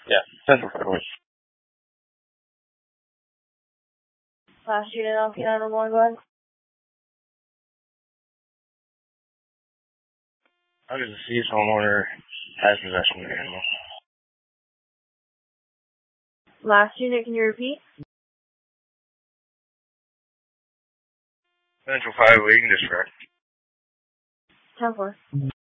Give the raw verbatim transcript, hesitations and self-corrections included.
Yeah, Central Fairway. Last unit on P nine one, go ahead. How does the deceased homeowner has possession of the animal? Last unit, can you repeat? Central five, waiting district. ten four.